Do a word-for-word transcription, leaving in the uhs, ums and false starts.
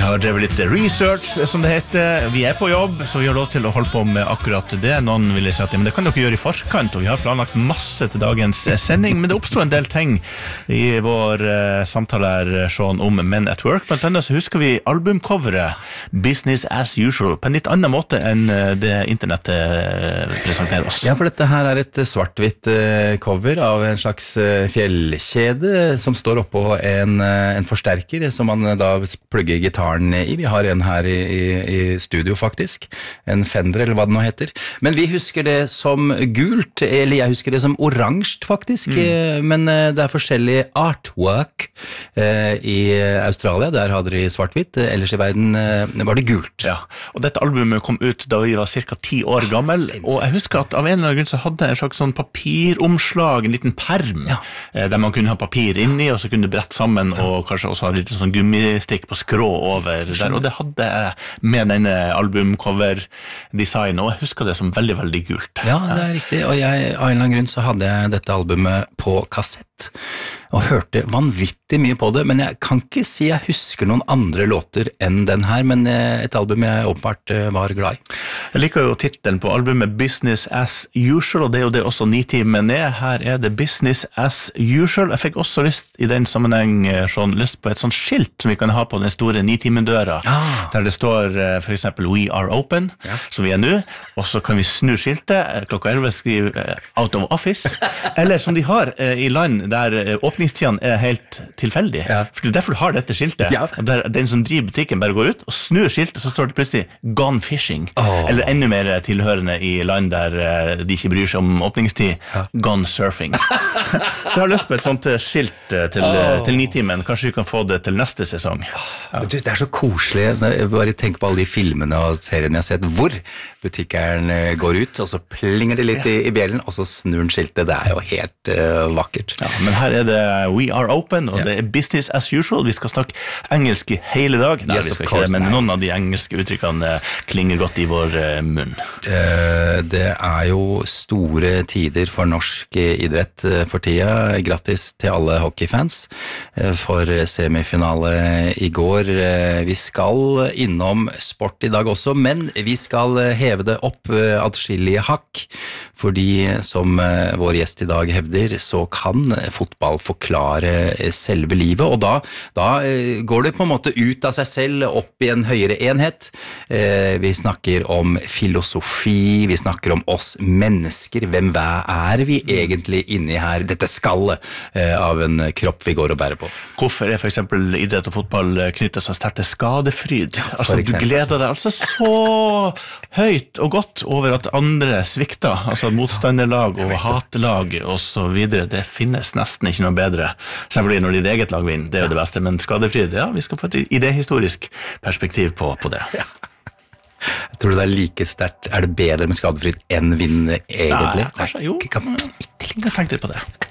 har drevet litt research, som det heter. Vi er på jobb, så vi har lov til å holde på med akkurat det. Noen vil si at men det kan dere gjøre i forkant, og vi har planlagt masse til dagens sending, men det oppstår en del ting i vår uh, samtale her, Sean, om Men at Work. Blant annet så husker vi albumcoveret Business as Usual på en litt annen måte enn det internettet presenterer oss. Ja, for dette her er et svart-hvitt uh, cover av en slags uh, fjellkjede som står oppå en, uh, en forsterker som man uh, da plugger gitaren i. Vi har en her i, i, i studio faktisk, en Fender eller hva det nå heter. Men vi husker det som gult, eller jeg husker det som oransje faktisk, mm. men uh, det er forskjellig artwork uh, i Australia, der hadde de svart-hvitt, ellers i verden uh, var det gult. Ja, og dette albumet kom ut da vi var cirka ti år gammel, oh, og jeg husker at av en eller annen grunn så hadde jeg en slags sånn papiromslag, en liten perm, ja. Der man kunne ha papir inni, og så kunne du brette sammen, ja. Og kanskje også ha litt sånn gummistikk på skrå over der, og det hadde jeg med denne albumcover-design, og jeg husker det som veldig, veldig gult. Ja, det er riktig, og jeg, av en eller annen grunn så hadde jeg dette albumet på kassett, og hørte vanvittig mye på det, men jeg kan ikke si jeg husker noen andre låter enn den her, men et album jeg åpenbart var glad i. Jeg liker jo titelen på albumet Business as Usual, og det er jo det også Nitimen er. Her er det Business as Usual. Jeg fikk også lyst i den sammenheng, sånn, lyst på et sånt skilt som vi kan ha på den store Nitimen-døra, ah. der det står for eksempel We are open, ja. Som vi er nå, og så kan vi snu skiltet, klokka elleve skrive Out of Office, eller som de har i land der åpningstidene er helt tilfeldig, ja. For det er derfor du har dette skiltet, ja. Der den som driver butikken bare går ut og snur skiltet, så står det plutselig Gone Fishing, oh. Eller enda mer tilhørende i land der de ikke bryr seg om åpningstid, ja. Gone Surfing. Så jeg har lyst på et sånt skilt til, oh. til Nitimen, kanskje vi kan få det til neste sesong. Ja. Du, det er så koselig, jeg bare tenker på alle de filmene og seriene jeg har sett, hvor butikkeren går ut, og så plinger det litt ja. i, i bjellen, og så snur den skiltet, det er jo helt uh, vakkert. Ja, men her er det We are open, og ja. Det er business as usual, vi skal snakke engelsk i hele dag. Nei, yes, vi skal ikke det, men nei. Noen av de engelske uttrykkene klinger godt i vår munn. Uh, det er jo store tider for norsk idrett for tida. Grattis til alle hockeyfans for semifinale i går. Vi skal innom sport i dag også, men vi skal heve det opp adskillige hakk, fordi som vår gjest i dag hevder, så kan fotball forklare selve livet, og da, da går det på en måte ut av seg selv, opp i en høyere enhet. Vi snakker om filosofi, vi snakker om oss mennesker, hvem hva er vi egentlig inni her, dette skallet av en kropp vi går og bærer på. Hvorfor er for eksempel idrett og fotball knyttet seg sterkt til skadefryd? Altså, du gleder deg altså så høyt og godt over at andre svikter, altså motstanderlag og hatelag og så videre. Det finnes nesten ikke noe bedre. Selvfølgelig når ditt eget lag vinner, det er jo det beste, men skadefryd, ja, vi skal få et idehistorisk perspektiv på, på det. Ja. Jeg tror det er like sterkt. Er det bedre med skadefryd enn vinn egentlig? Nei, kanskje, jo. Jeg tenkte litt på det.